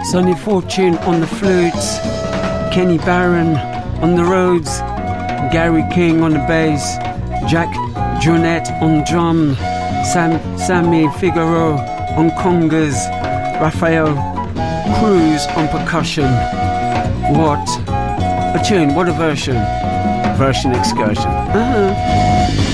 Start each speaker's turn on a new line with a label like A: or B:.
A: Sonny Fortune on the flutes, Kenny Barron on the Rhodes, Gary King on the bass, Jack Jonette on drum, Sammy Figaro on congas, Raphael Cruz on percussion. What a tune, what a version. Version excursion.